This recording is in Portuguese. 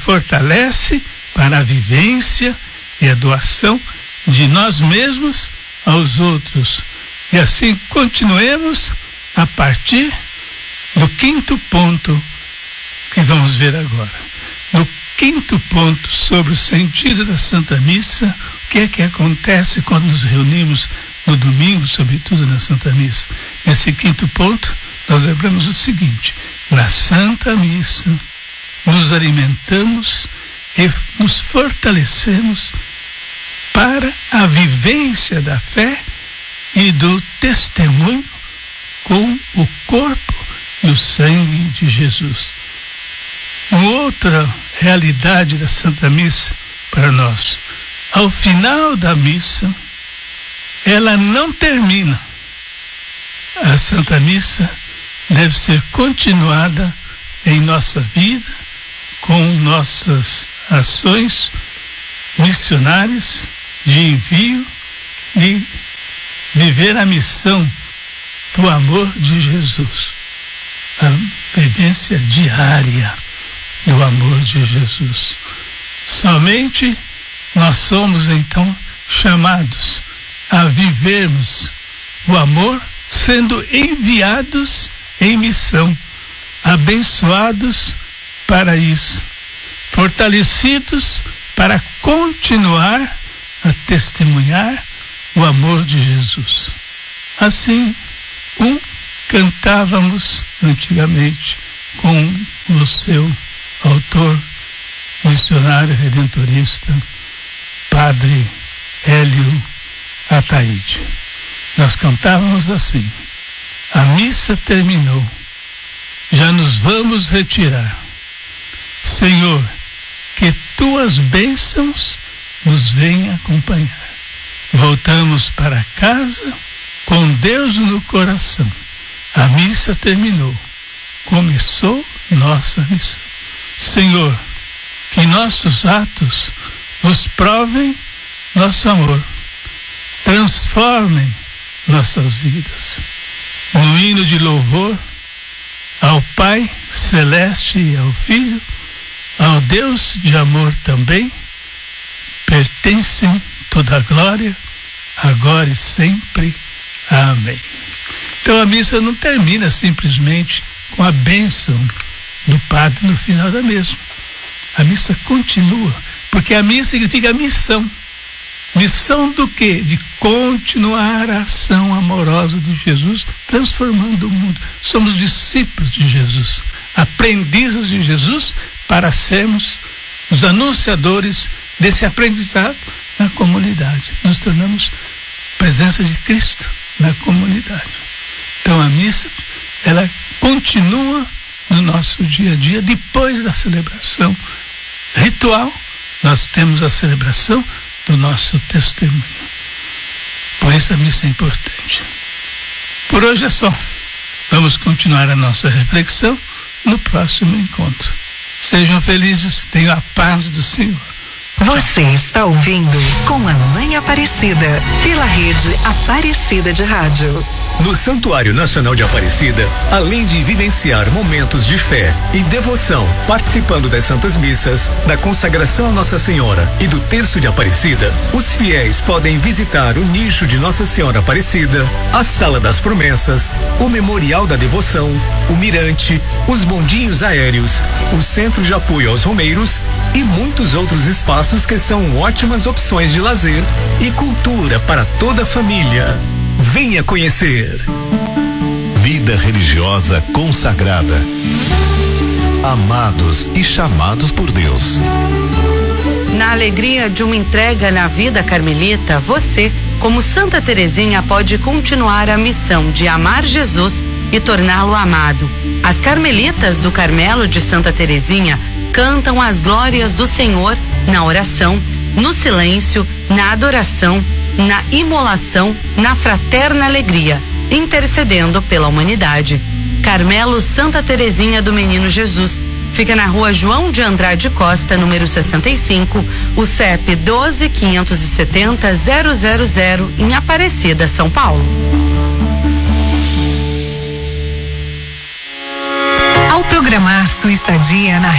fortalece para a vivência e a doação de nós mesmos aos outros. E assim continuemos a partir do 5º ponto que vamos ver agora. No 5º ponto sobre o sentido da Santa Missa, o que é que acontece quando nos reunimos no domingo, sobretudo na Santa Missa? Nesse 5º ponto, nós lembramos o seguinte: na Santa Missa, nos alimentamos e nos fortalecemos para a vivência da fé e do testemunho com o corpo e o sangue de Jesus. Uma outra realidade da Santa Missa para nós: ao final da missa, ela não termina. A Santa Missa deve ser continuada em nossa vida, com nossas ações missionárias de envio e viver a missão do amor de Jesus, a vivência diária do amor de Jesus. Somente nós somos então chamados a vivermos o amor, sendo enviados em missão, abençoados para isso, fortalecidos para continuar a testemunhar o amor de Jesus. Assim, cantávamos antigamente com o seu autor, missionário redentorista, Padre Hélio Ataíde. Nós cantávamos assim: a missa terminou, já nos vamos retirar. Senhor, que tuas bênçãos nos venham acompanhar. Voltamos para casa com Deus no coração. A missa terminou, começou nossa missão. Senhor, que nossos atos nos provem nosso amor, transformem nossas vidas. No hino de louvor ao Pai Celeste e ao Filho, ao Deus de amor também, pertencem toda a glória, agora e sempre. Amém. Então a missa não termina simplesmente com a bênção do padre no final da mesma. A missa continua, porque a missa significa missão. Missão do quê? De continuar a ação amorosa de Jesus, transformando o mundo. Somos discípulos de Jesus, aprendizes de Jesus, para sermos os anunciadores desse aprendizado na comunidade. Nos tornamos presença de Cristo na comunidade. Então a missa, ela continua no nosso dia a dia. Depois da celebração ritual, nós temos a celebração do nosso testemunho. Por isso a missa é importante. Por hoje é só. Vamos continuar a nossa reflexão no próximo encontro. Sejam felizes, tenham a paz do Senhor. Você está ouvindo Com a Mãe Aparecida, pela rede Aparecida de Rádio. No Santuário Nacional de Aparecida, além de vivenciar momentos de fé e devoção, participando das Santas Missas, da consagração a Nossa Senhora e do Terço de Aparecida, os fiéis podem visitar o nicho de Nossa Senhora Aparecida, a Sala das Promessas, o Memorial da Devoção, o Mirante, os bondinhos aéreos, o Centro de Apoio aos Romeiros e muitos outros espaços que são ótimas opções de lazer e cultura para toda a família. Venha conhecer. Vida religiosa consagrada. Amados e chamados por Deus. Na alegria de uma entrega na vida carmelita, você, como Santa Teresinha, pode continuar a missão de amar Jesus e torná-lo amado. As carmelitas do Carmelo de Santa Teresinha cantam as glórias do Senhor na oração, no silêncio, na adoração, na imolação, na fraterna alegria, intercedendo pela humanidade. Carmelo Santa Teresinha do Menino Jesus. Fica na rua João de Andrade Costa, número 65, o CEP 12.570.000, em Aparecida, São Paulo. Ao programar sua estadia na